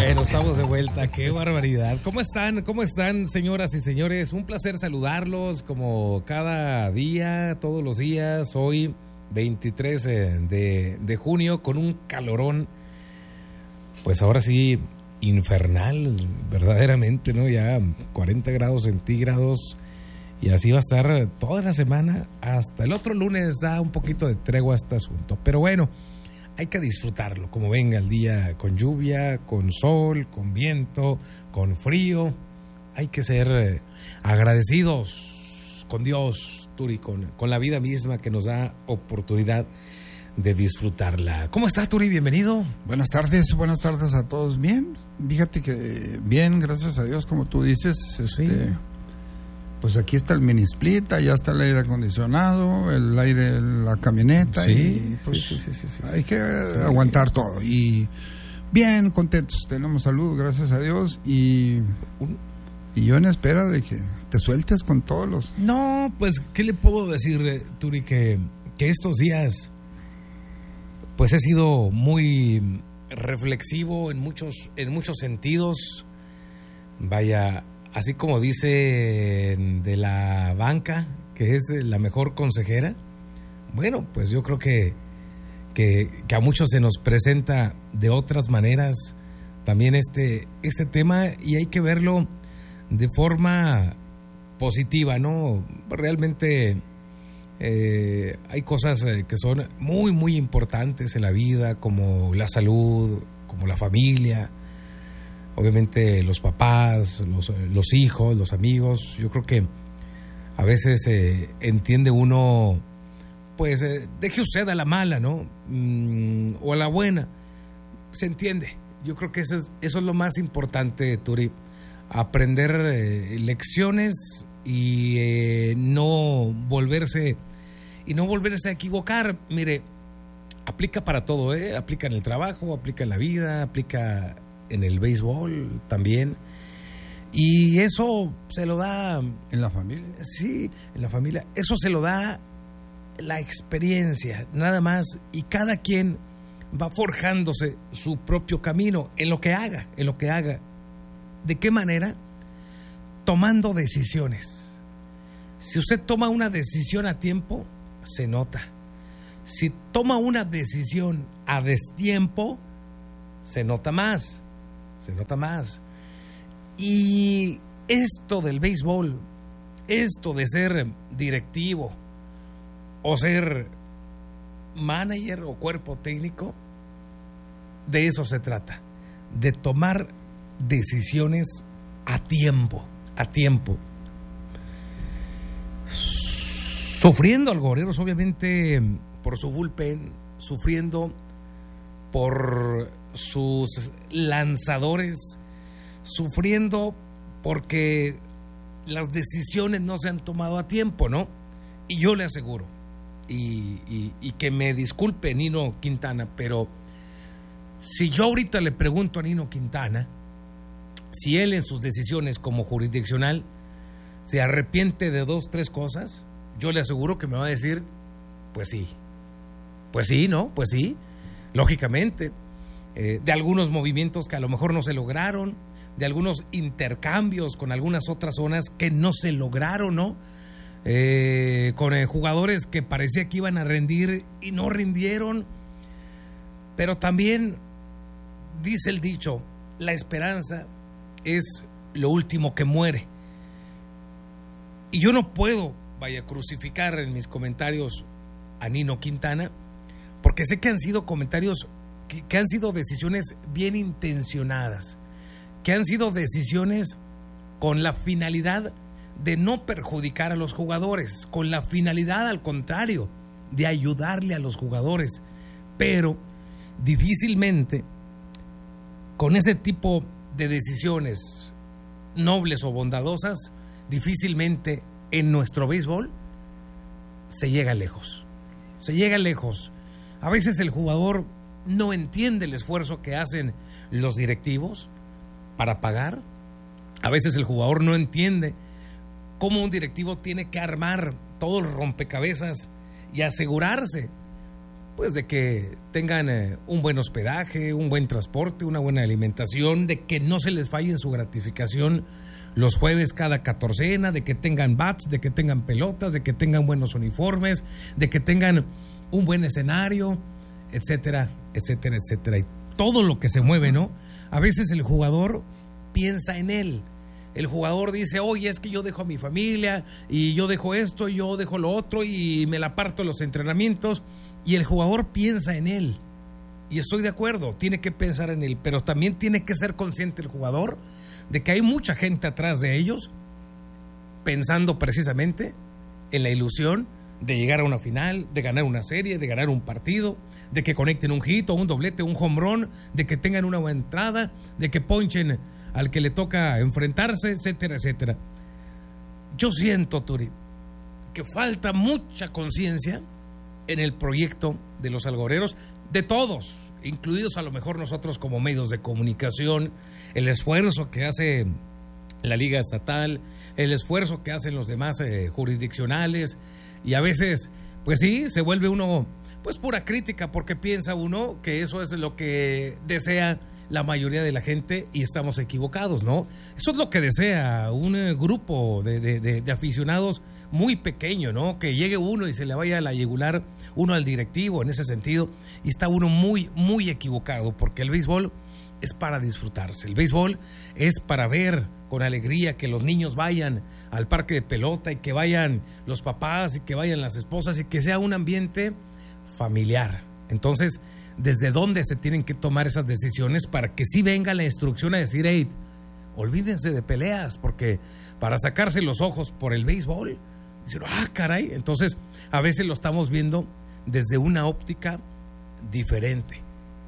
Bueno, estamos de vuelta. ¡Qué barbaridad! ¿Cómo están? ¿Cómo están, señoras y señores? Un placer saludarlos como cada día, todos los días. Hoy, 23 de junio, con un calorón, pues ahora sí, infernal, verdaderamente, ¿no? Ya 40 grados centígrados. Y así va a estar toda la semana. Hasta el otro lunes da un poquito de tregua a este asunto. Pero bueno, hay que disfrutarlo, como venga el día, con lluvia, con sol, con viento, con frío. Hay que ser agradecidos con Dios, Turi, con la vida misma que nos da oportunidad de disfrutarla. ¿Cómo estás, Turi? Bienvenido. Buenas tardes a todos. Bien, fíjate que bien, gracias a Dios, como tú dices. Sí. Pues aquí está el mini split, allá está el aire acondicionado, el aire, la camioneta, sí, y pues sí. Hay que aguantar todo. Y bien, contentos, tenemos salud, gracias a Dios, y yo en espera de que te sueltes con todos los... No, pues, ¿qué le puedo decir, Turi? Que estos días, pues he sido muy reflexivo en muchos sentidos. Vaya... Así como dicen de la banca, que es la mejor consejera, bueno, pues yo creo que a muchos se nos presenta de otras maneras también este tema, y hay que verlo de forma positiva, ¿no? Realmente hay cosas que son muy, muy importantes en la vida, como la salud, como la familia. Obviamente los papás, los hijos, los amigos. Yo creo que a veces entiende uno, pues deje usted a la mala, ¿no? O a la buena. Se entiende. Yo creo que eso es lo más importante, Turi. Aprender lecciones y no volverse a equivocar. Mire, aplica para todo, aplica en el trabajo, aplica en la vida, aplica en el béisbol también, y eso se lo da... ¿En la familia? Sí, en la familia. Eso se lo da la experiencia, nada más, y cada quien va forjándose su propio camino en lo que haga. ¿De qué manera? Tomando decisiones. Si usted toma una decisión a tiempo, se nota. Si toma una decisión a destiempo, se nota más. Y esto del béisbol, esto de ser directivo o ser manager o cuerpo técnico, de eso se trata, de tomar decisiones a tiempo. Sufriendo algoreros, obviamente, por su bullpen, sufriendo por sus lanzadores, sufriendo porque las decisiones no se han tomado a tiempo, ¿no? Y yo le aseguro, y que me disculpe Nino Quintana, pero si yo ahorita le pregunto a Nino Quintana si él en sus decisiones como jurisdiccional se arrepiente de 2, 3 cosas, yo le aseguro que me va a decir, pues sí, ¿no? Pues sí, lógicamente. De algunos movimientos que a lo mejor no se lograron, de algunos intercambios con algunas otras zonas que no se lograron, ¿no? Con jugadores que parecía que iban a rendir y no rindieron. Pero también dice el dicho, la esperanza es lo último que muere. Y yo no puedo, crucificar en mis comentarios a Nino Quintana, porque sé que han sido comentarios que han sido decisiones bien intencionadas, que han sido decisiones con la finalidad de no perjudicar a los jugadores, con la finalidad, al contrario, de ayudarle a los jugadores. Pero difícilmente, con ese tipo de decisiones nobles o bondadosas, difícilmente en nuestro béisbol se llega lejos. A veces el jugador no entiende el esfuerzo que hacen los directivos para pagar. A veces el jugador no entiende cómo un directivo tiene que armar todo el rompecabezas y asegurarse pues de que tengan un buen hospedaje, un buen transporte, una buena alimentación, de que no se les falle en su gratificación los jueves cada catorcena, de que tengan bats, de que tengan pelotas, de que tengan buenos uniformes, de que tengan un buen escenario, etcétera, etcétera, etcétera. Y todo lo que se mueve, ¿no? A veces el jugador piensa en él. El jugador dice, oye, es que yo dejo a mi familia, y yo dejo esto, y yo dejo lo otro, y me la parto en los entrenamientos. Y el jugador piensa en él. Y estoy de acuerdo, tiene que pensar en él, pero también tiene que ser consciente el jugador de que hay mucha gente atrás de ellos pensando precisamente en la ilusión de llegar a una final, de ganar una serie, de ganar un partido, de que conecten un hit o un doblete, un home run, de que tengan una buena entrada, de que ponchen al que le toca enfrentarse, etcétera, etcétera. Yo siento, Turi, que falta mucha conciencia en el proyecto de los algodoneros, de todos, incluidos a lo mejor nosotros como medios de comunicación, el esfuerzo que hace la Liga Estatal, el esfuerzo que hacen los demás jurisdiccionales, y a veces, pues sí, se vuelve uno, pues pura crítica, porque piensa uno que eso es lo que desea la mayoría de la gente, y estamos equivocados, ¿no? Eso es lo que desea un grupo de aficionados muy pequeño, ¿no? Que llegue uno y se le vaya a la yugular uno al directivo en ese sentido, y está uno muy, muy equivocado, porque el béisbol es para disfrutarse, el béisbol es para ver con alegría que los niños vayan al parque de pelota, y que vayan los papás, y que vayan las esposas, y que sea un ambiente familiar. Entonces, ¿desde dónde se tienen que tomar esas decisiones para que sí venga la instrucción a decir, hey, olvídense de peleas, porque para sacarse los ojos por el béisbol, dicen, caray? Entonces, a veces lo estamos viendo desde una óptica diferente.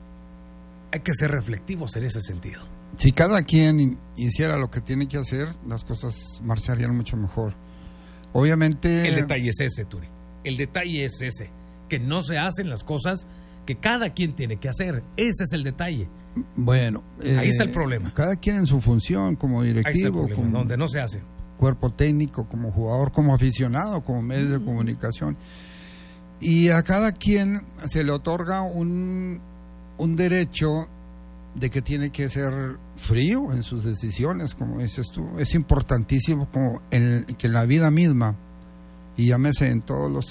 Hay que ser reflectivos en ese sentido. Si cada quien hiciera lo que tiene que hacer, las cosas marcharían mucho mejor. Obviamente... El detalle es ese, Turi. El detalle es ese, que no se hacen las cosas que cada quien tiene que hacer. Ese es el detalle. Bueno, ahí está el problema. Cada quien en su función, como directivo, ahí está el problema, como donde no se hace. Cuerpo técnico, como jugador, como aficionado, como medio de comunicación. Y a cada quien se le otorga un derecho de que tiene que ser frío en sus decisiones, como dices tú. Es importantísimo como que en la vida misma, y llámese en todas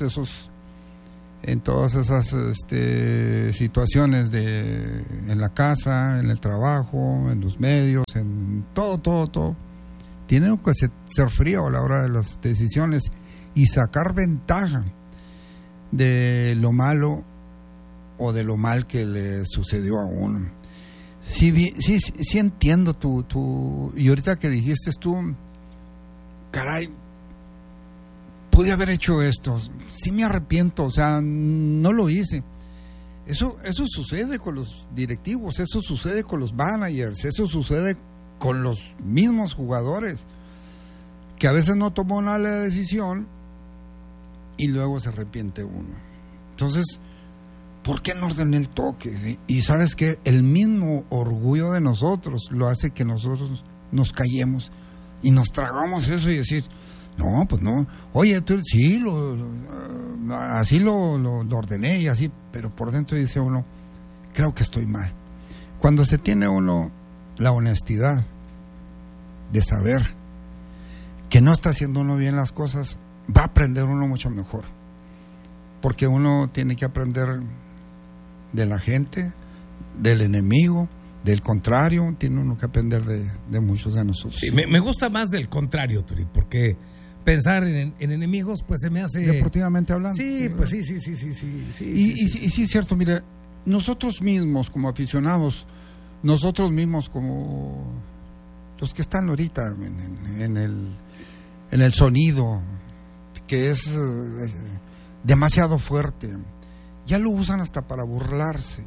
esas situaciones en la casa, en el trabajo, en los medios, en todo, tiene que ser frío a la hora de las decisiones y sacar ventaja de lo malo o de lo mal que le sucedió a uno. Sí entiendo tú, y ahorita que dijiste tú, caray, pude haber hecho esto, sí me arrepiento, o sea, no lo hice. Eso sucede con los directivos, eso sucede con los managers, eso sucede con los mismos jugadores, que a veces no tomó una decisión y luego se arrepiente uno. Entonces, ¿por qué no ordené el toque? Y sabes que el mismo orgullo de nosotros lo hace que nosotros nos callemos y nos tragamos eso y decir, no, pues no, oye, tú sí, así lo ordené y así, pero por dentro dice uno, creo que estoy mal. Cuando se tiene uno la honestidad de saber que no está haciendo uno bien las cosas, va a aprender uno mucho mejor, porque uno tiene que aprender de la gente, del enemigo, del contrario, tiene uno que aprender de muchos de nosotros. Sí, me gusta más del contrario, Turi, porque pensar en enemigos, pues se me hace... Deportivamente hablando. Sí, pues sí. Y sí es cierto, mira, nosotros mismos como aficionados, nosotros mismos como los que están ahorita en el sonido, que es demasiado fuerte, ya lo usan hasta para burlarse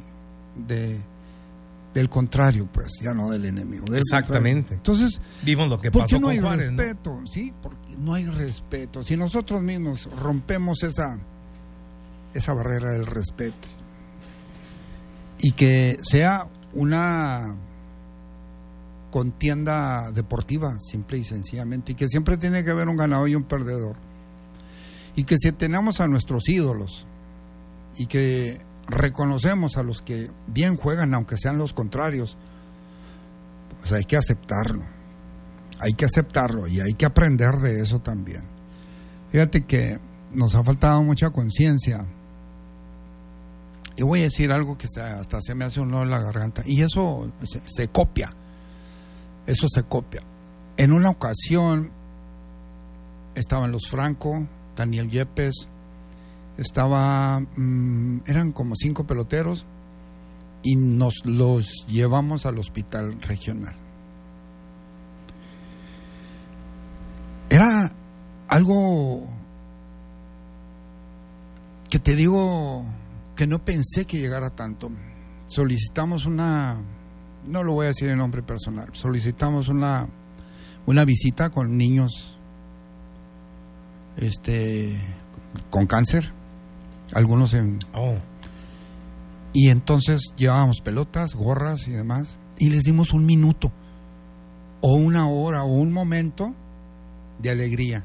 del contrario, pues, ya no del enemigo. Exactamente. Contrario. Entonces, vimos lo que ¿por pasó qué no con hay Juárez, respeto? ¿no? Sí, porque no hay respeto. Si nosotros mismos rompemos esa barrera del respeto y que sea una contienda deportiva, simple y sencillamente, y que siempre tiene que haber un ganador y un perdedor, y que si tenemos a nuestros ídolos y que reconocemos a los que bien juegan, aunque sean los contrarios, pues hay que aceptarlo. Hay que aceptarlo y hay que aprender de eso también. Fíjate que nos ha faltado mucha conciencia. Y voy a decir algo que hasta se me hace un nudo en la garganta. Y eso se copia. Eso se copia. En una ocasión estaban los Franco, Daniel Yepes, eran como 5 peloteros y nos los llevamos al hospital regional. Era algo que te digo que no pensé que llegara tanto. Solicitamos no lo voy a decir en nombre personal, solicitamos una visita con niños con cáncer, algunos y entonces llevábamos pelotas, gorras y demás, y les dimos 1 minuto o 1 hora o un momento de alegría.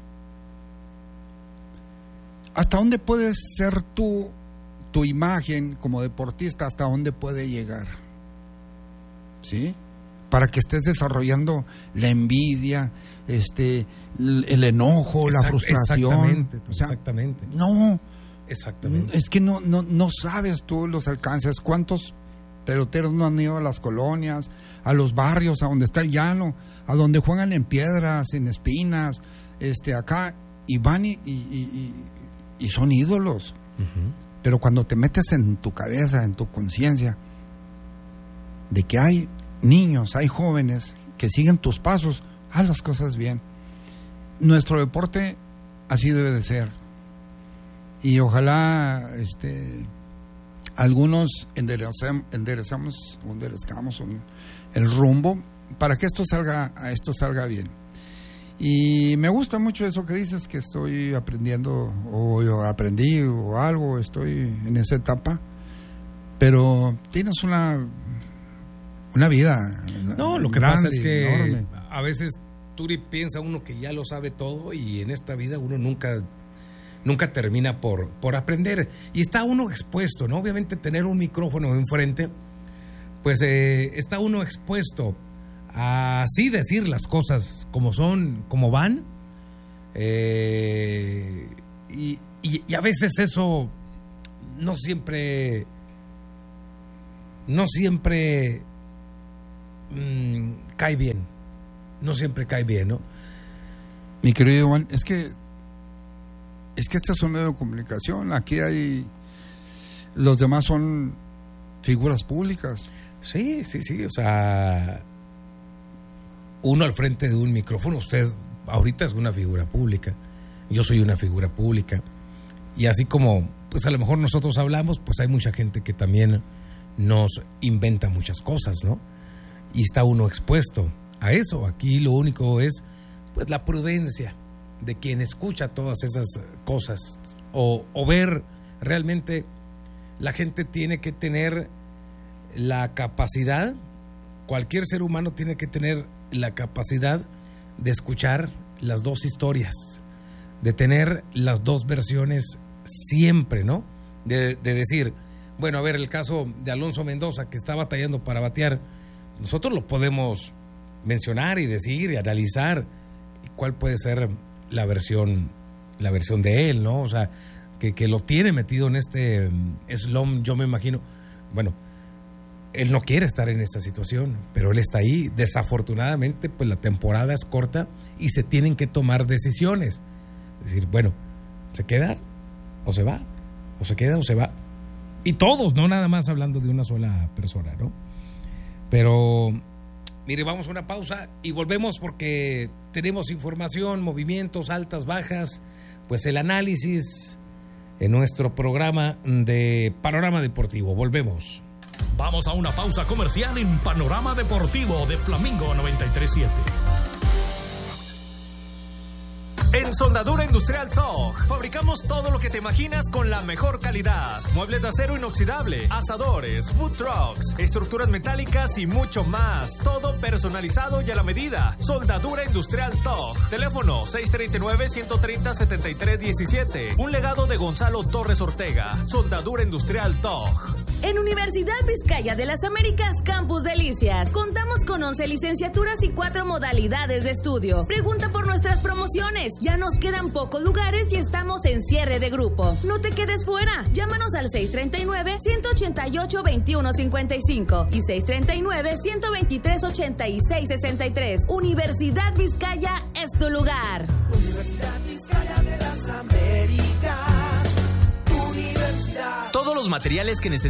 ¿Hasta dónde puedes ser tu imagen como deportista? ¿Hasta dónde puede llegar? ¿Sí? Para que estés desarrollando la envidia, el enojo, la frustración. Exactamente. No. Exactamente. Es que no sabes tú los alcances. ¿Cuántos peloteros no han ido a las colonias, a los barrios, a donde está el llano, a donde juegan en piedras, en espinas, acá, y van y son ídolos? Uh-huh. Pero cuando te metes en tu cabeza, en tu conciencia, de que hay niños, hay jóvenes que siguen tus pasos, haz las cosas bien. Nuestro deporte así debe de ser. Y ojalá algunos enderezcamos el rumbo para que esto salga bien. Y me gusta mucho eso que dices, que estoy aprendiendo o yo aprendí o algo, estoy en esa etapa, pero tienes una vida lo que grande, pasa es que enorme. A veces Turi piensa uno que ya lo sabe todo, y en esta vida uno nunca termina por aprender, y está uno expuesto, ¿no? Obviamente tener un micrófono enfrente, pues está uno expuesto a así decir las cosas como son, como van, y a veces eso no siempre cae bien, ¿no? Mi querido Juan, es que este es un medio de comunicación, aquí los demás son figuras públicas. Sí, o sea, uno al frente de un micrófono, usted ahorita es una figura pública, yo soy una figura pública, y así como pues a lo mejor nosotros hablamos, pues hay mucha gente que también nos inventa muchas cosas, ¿no? Y está uno expuesto a eso. Aquí lo único es pues la prudencia de quien escucha todas esas cosas, o ver realmente. La gente tiene que tener la capacidad, cualquier ser humano tiene que tener la capacidad de escuchar las dos historias, de tener las dos versiones siempre, ¿no? De decir, bueno, a ver, el caso de Alonso Mendoza, que está batallando para batear, nosotros lo podemos mencionar y decir y analizar cuál puede ser la versión de él, ¿no? O sea, que lo tiene metido en este slump, yo me imagino. Bueno, él no quiere estar en esta situación, pero él está ahí. Desafortunadamente, pues la temporada es corta y se tienen que tomar decisiones. Es decir, bueno, ¿se queda o se va? ¿O se queda o se va? Y todos, no nada más hablando de una sola persona, ¿no? Pero, mire, vamos a una pausa y volvemos porque tenemos información, movimientos, altas, bajas, pues el análisis en nuestro programa de Panorama Deportivo. Volvemos. Vamos a una pausa comercial en Panorama Deportivo de Flamingo 93.7. En Soldadura Industrial TOG fabricamos todo lo que te imaginas con la mejor calidad. Muebles de acero inoxidable, asadores, food trucks, estructuras metálicas y mucho más. Todo personalizado y a la medida. Soldadura Industrial TOG. Teléfono 639-130-7317. Un legado de Gonzalo Torres Ortega. Soldadura Industrial TOG. En Universidad Vizcaya de las Américas, Campus Delicias, contamos con 11 licenciaturas y 4 modalidades de estudio. Pregunta por nuestras promociones. Ya nos quedan pocos lugares y estamos en cierre de grupo. No te quedes fuera. Llámanos al 639-188-2155 y 639-123-8663. Universidad Vizcaya es tu lugar. Universidad Vizcaya de las Américas. Universidad. Todos los materiales que necesitas